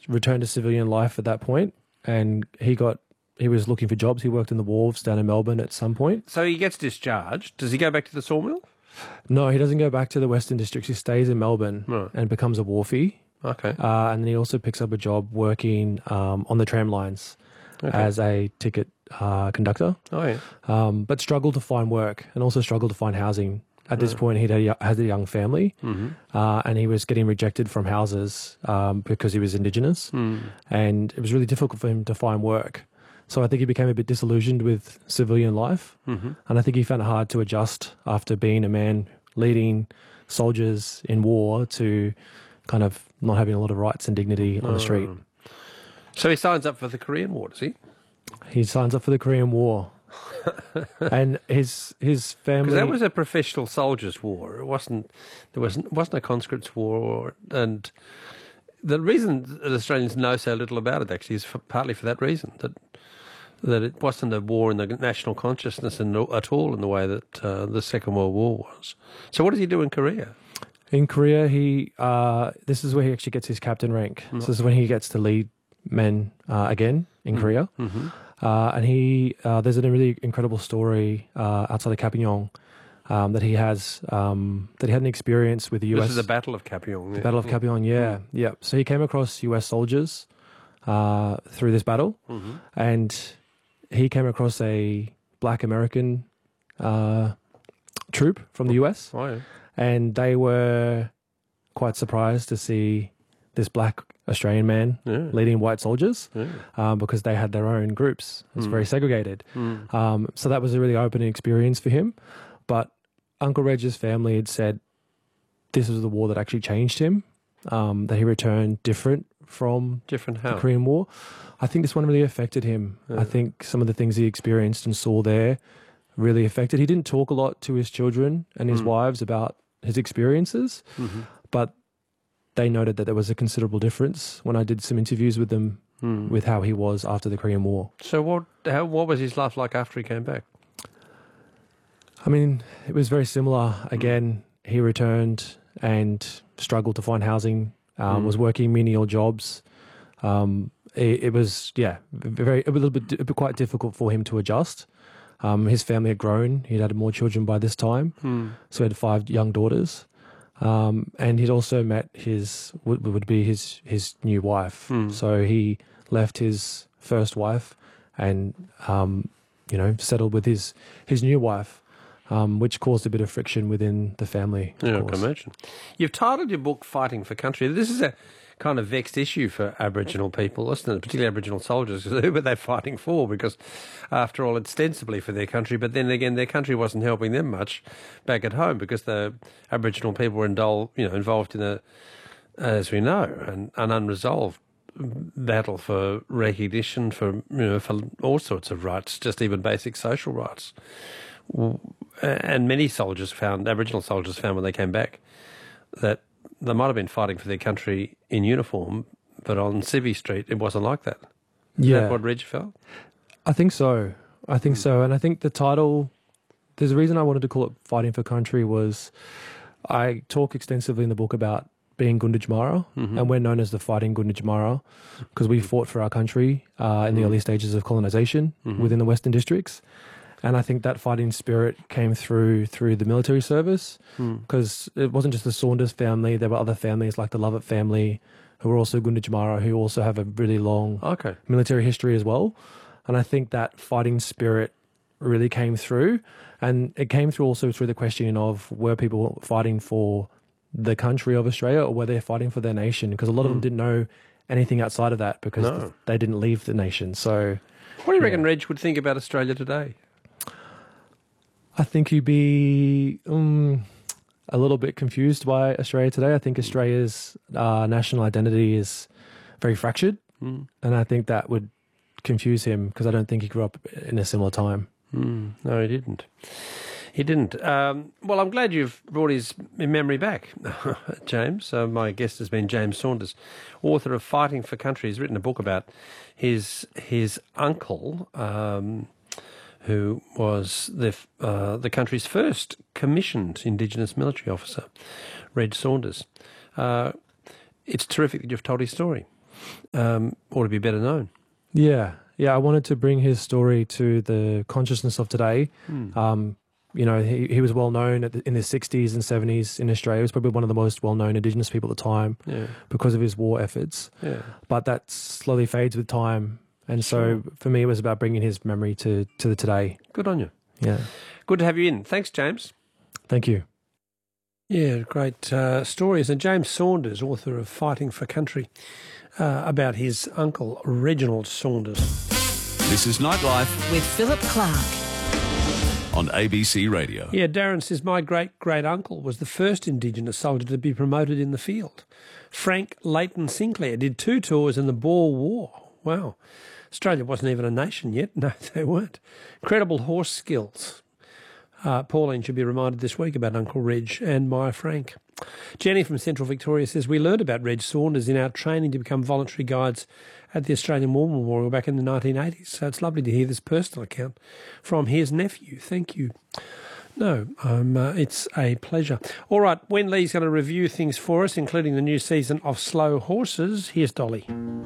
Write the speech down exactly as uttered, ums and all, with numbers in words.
returned to civilian life at that point, and he got he was looking for jobs. He worked in the wharves down in Melbourne at some point. So he gets discharged. Does he go back to the sawmill? No, he doesn't go back to the Western Districts. He stays in Melbourne Right. and becomes a wharfie. Okay. Uh, and then he also picks up a job working um, on the tram lines Okay. as a ticket uh, conductor, Oh, yeah. um, but struggled to find work and also struggled to find housing. At this Right. point, he had a, had a young family, Mm-hmm. uh, and he was getting rejected from houses um, because he was Indigenous, Mm. and it was really difficult for him to find work. So I think he became a bit disillusioned with civilian life, Mm-hmm. and I think he found it hard to adjust after being a man leading soldiers in war to kind of not having a lot of rights and dignity on the street. Oh. So he signs up for the Korean War, does he? He signs up for the Korean War, and his his family. Because that was a professional soldiers' war. It wasn't. There wasn't wasn't a conscripts' war, or, and the reason that Australians know so little about it actually is for, partly for that reason that that it wasn't a war in the national consciousness in, at all in the way that uh, the Second World War was. So what does he do in Korea? In Korea, he uh, this is where he actually gets his captain rank. Mm. So this is when he gets to lead men uh, again in Mm. Korea. Mm-hmm. Uh, and he uh, there's a really incredible story uh, outside of Kapyong um, that he has um, that he had an experience with the U S. This is the Battle of Kapyong. The Battle of Kapyong, yeah, yeah. So he came across U S soldiers uh, through this battle, Mm-hmm. and he came across a black American uh, troop from the U S, Oh, yeah. and they were quite surprised to see this black Australian man Yeah. leading white soldiers Yeah. um, because they had their own groups. It's Mm. very segregated. Mm. Um, so that was a really opening experience for him. But Uncle Reg's family had said this was the war that actually changed him, um, that he returned different from Different the how? Korean War. I think this one really affected him. Yeah. I think some of the things he experienced and saw there really affected. He didn't talk a lot to his children and his Mm. wives about his experiences, Mm-hmm. but they noted that there was a considerable difference when I did some interviews with them Mm. with how he was after the Korean War. So what? How, what was his life like after he came back? I mean, it was very similar. Again, he returned and struggled to find housing, um, Mm. was working menial jobs. Um, it, it was, yeah, very a little bit, a bit quite difficult for him to adjust. Um, his family had grown. He'd had more children by this time. Mm. So he had five young daughters. Um, and he'd also met his, would, would be his, his new wife. Mm. So he left his first wife and, um, you know, settled with his, his new wife, um, which caused a bit of friction within the family. of Yeah, I course. can imagine. You've titled your book Fighting for Country. This is a kind of vexed issue for Aboriginal people, isn't it? Particularly Aboriginal soldiers. Who were they fighting for? Because, after all, ostensibly for their country, but then again, their country wasn't helping them much back at home because the Aboriginal people were indul- you know, involved in a, as we know, an, an unresolved battle for recognition, for you know, for all sorts of rights, just even basic social rights. And many soldiers found, Aboriginal soldiers found when they came back, that they might have been fighting for their country in uniform, but on Civvy Street it wasn't like that. Is Yeah. that what Reg felt? I think so. I think so. And I think the title, there's a reason I wanted to call it Fighting for Country was I talk extensively in the book about being Gunditjmara, Mhm. and we're known as the Fighting Gunditjmara because we fought for our country uh, in the Mhm. early stages of colonization Mhm. within the Western Districts. And I think that fighting spirit came through through the military service Mm. because it wasn't just the Saunders family. There were other families like the Lovett family who were also Gunditjmara, who also have a really long Okay. military history as well. And I think that fighting spirit really came through. And it came through also through the questioning of were people fighting for the country of Australia or were they fighting for their nation? Because a lot of them Mm. didn't know anything outside of that because No. th- they didn't leave the nation. So What do you reckon Yeah. Reg would think about Australia today? I think he'd be um, a little bit confused by Australia today. I think Australia's uh, national identity is very fractured. Mm. And I think that would confuse him because I don't think he grew up in a similar time. Mm. No, he didn't. He didn't. Um, well, I'm glad you've brought his memory back, James. Uh, my guest has been James Saunders, author of Fighting for Country. He's written a book about his his uncle, um, who was the uh, the country's first commissioned Indigenous military officer, Reg Saunders. Uh, it's terrific that you've told his story. um, ought to be better known. Yeah, yeah. I wanted to bring his story to the consciousness of today. Mm. Um, you know, he, he was well known at the, in the sixties and seventies in Australia. He was probably one of the most well known Indigenous people at the time Yeah. because of his war efforts. Yeah. But that slowly fades with time. And so Sure. for me, it was about bringing his memory to, to the today. Good on you. Yeah. Good to have you in. Thanks, James. Thank you. Yeah, great uh, stories. And James Saunders, author of Fighting for Country, uh, about his uncle, Reginald Saunders. This is Nightlife With Philip Clark. on A B C Radio. Yeah, Darren says, my great-great-uncle was the first Indigenous soldier to be promoted in the field. Frank Leighton Sinclair did two tours in the Boer War. Wow. Australia wasn't even a nation yet. No, they weren't. Incredible horse skills. Uh, Pauline should be reminded this week about Uncle Reg and Maya Frank. Jenny from Central Victoria says, we learned about Reg Saunders in our training to become voluntary guides at the Australian War Memorial back in the nineteen eighties. So it's lovely to hear this personal account from his nephew. Thank you. No, um, uh, it's a pleasure. All right, Wen Lee's going to review things for us, including the new season of Slow Horses. Here's Dolly.